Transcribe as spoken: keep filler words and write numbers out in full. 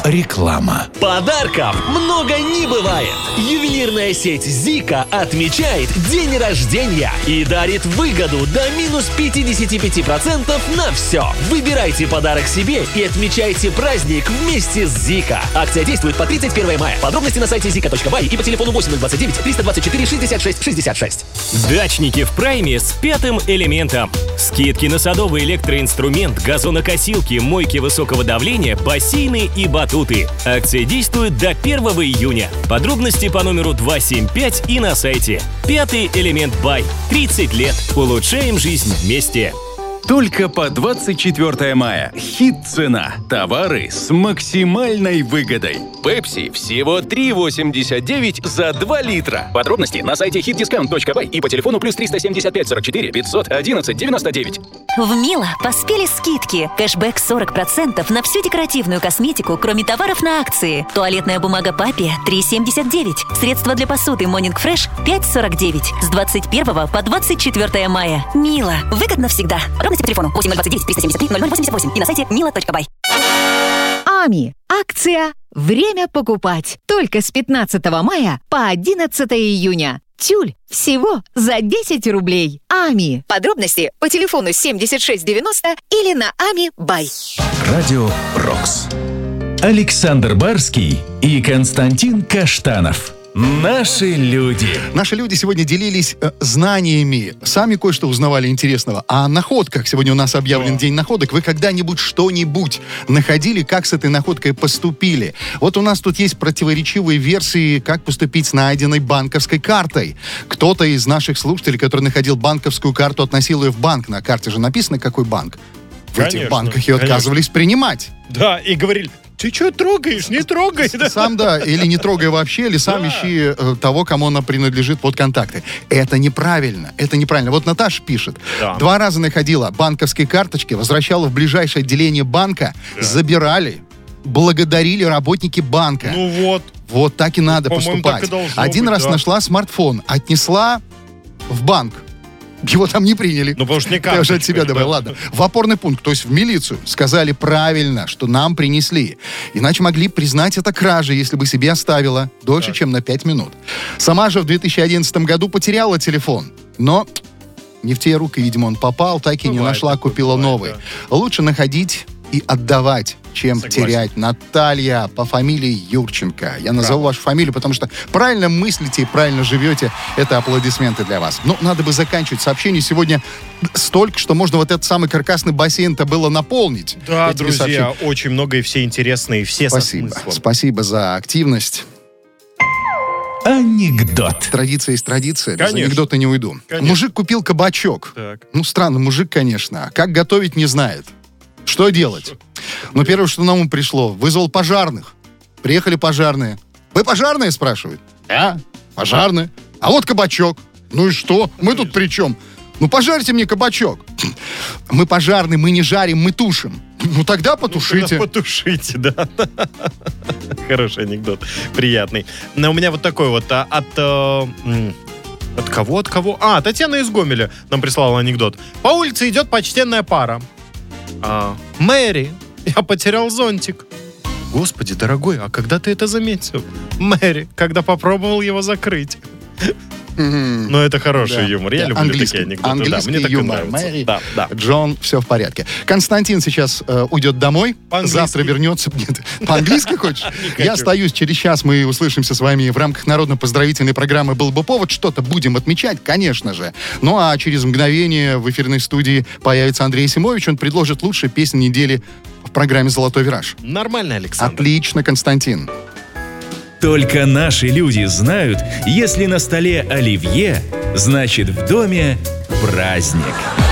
Реклама. Подарков много не бывает. Ювелирная сеть «Зика» отмечает день рождения и дарит выгоду до минус пятьдесят пять процентов на все. Выбирайте подарок себе и отмечайте праздник вместе с «Зика». Акция действует по тридцать первое мая. Подробности на сайте зика точка бай и по телефону восемь ноль двадцать девять триста двадцать четыре шестьдесят шесть шестьдесят шесть. Дачники в прайме с пятым элементом. Скидки на садовый электроинструмент, газонокосилки, мойки высокого давления, бассейны и батуты. Акция действует до первого июня. Подробности по номеру два семь пять и на сайте. Пятый элемент Бай. тридцать лет. Улучшаем жизнь вместе. Только по двадцать четвёртое мая. Хит-цена. Товары с максимальной выгодой. Пепси всего три восемьдесят девять за два литра. Подробности на сайте хит дискаунт точка бай и по телефону плюс триста семьдесят пять сорок четыре пятьсот одиннадцать девяносто девять. В Мило поспели скидки. Кэшбэк сорок процентов на всю декоративную косметику, кроме товаров на акции. Туалетная бумага Папи три семьдесят девять. Средства для посуды Morning Fresh пять сорок девять. С двадцать первого по двадцать четвёртое мая. Мило. Выгодно всегда. Подробности по телефону восемь ноль двадцать девять триста семьдесят три ноль ноль восемьдесят восемь и на сайте мило точка бай. Ами. Акция «Время покупать». Только с пятнадцатого мая по одиннадцатое июня. Тюль всего за десять рублей. Ами. Подробности по телефону семьдесят шесть девяносто или на Ами Бай. Радио Рокс. Александр Барский и Константин Каштанов. Наши люди. Наши люди сегодня делились э, знаниями, сами кое-что узнавали интересного. А о находках, сегодня у нас объявлен День находок, вы когда-нибудь что-нибудь находили, как с этой находкой поступили? Вот у нас тут есть противоречивые версии, как поступить с найденной банковской картой. Кто-то из наших слушателей, который находил банковскую карту, относил ее в банк. На карте же написано, какой банк. В Конечно, этих банках ее конечно. отказывались принимать. Да, и говорили: ты что трогаешь? Не трогай. Да? Сам, да, или не трогай вообще, или сам Да. ищи э, того, кому она принадлежит под контакты. Это неправильно, это неправильно. Вот Наташа пишет. Да. Два раза находила банковские карточки, возвращала в ближайшее отделение банка, Да. забирали, благодарили работники банка. Ну вот. Вот так и надо По-моему, поступать. так и должно Один быть, раз да. нашла смартфон, отнесла в банк. Его там не приняли. Ну, потому что не Я уже от карточка, себя давай, да. ладно. В опорный пункт, то есть в милицию, сказали правильно, что нам принесли. Иначе могли признать это кражей, если бы себе оставила дольше, Так. чем на пять минут. Сама же в две тысячи одиннадцатом году потеряла телефон, но не в те руки, видимо, он попал, так и не Бывает нашла, такое, купила бывает, новый. да. Лучше находить и отдавать, чем Согласен. терять. Наталья по фамилии Юрченко. Я назову вашу фамилию, потому что правильно мыслите и правильно живете. Это аплодисменты для вас. Но надо бы заканчивать сообщение. Сегодня столько, что можно вот этот самый каркасный бассейн-то было наполнить. Да, этими друзья, сообщениями. очень много и все интересные, и все Спасибо. со смыслом. Спасибо за активность. Анекдот. Традиция есть традиция. Без Конечно. анекдота не уйду. Конечно. Мужик купил кабачок. Так. Ну, странно, мужик, конечно. А как готовить, не знает. Что делать? Ну, первое, что на ум пришло, вызвал пожарных. Приехали пожарные. Вы пожарные, спрашивают? Да, пожарные. А вот кабачок. Ну и что? Мы тут при чем? Ну, пожарьте мне кабачок. Мы пожарные, мы не жарим, мы тушим. Ну, тогда потушите. Ну, потушите, да. Хороший анекдот, приятный. Но у меня вот такой вот а, от... э, м, от кого, от кого? А, Татьяна из Гомеля нам прислала анекдот. По улице идет почтенная пара. А, Мэри, я потерял зонтик. Господи, дорогой, а когда ты это заметил? Мэри, когда попробовал его закрыть. Мгм. Ну, это хороший Да. юмор. Я Да, люблю английский- такие анекдоты. Да, английский мне так и юмор. нравится. Мэри. Да, да. Джон, все в порядке. Константин сейчас э, уйдет домой. По-английски. Завтра вернется. Нет, по-английски хочешь? Я остаюсь. Через час мы услышимся с вами в рамках народно-поздравительной программы «Был бы повод». Что-то будем отмечать, конечно же. Ну а через мгновение в эфирной студии появится Андрей Симович. Он предложит лучшие песни недели в программе «Золотой вираж». Нормально, Александр. Отлично, Константин. Только наши люди знают, если на столе оливье, значит в доме праздник.